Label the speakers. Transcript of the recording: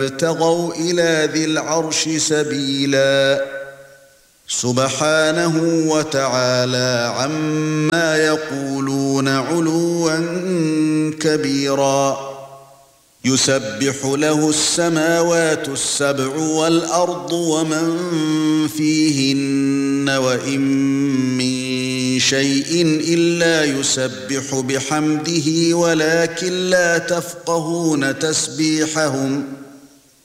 Speaker 1: ابتغوا إلى ذي العرش سبيلا سبحانه وتعالى عما يقولون علوا كبيرا يسبح له السماوات السبع والأرض ومن فيهن وإن من شيء إلا يسبح بحمده ولكن لا تفقهون تسبيحهم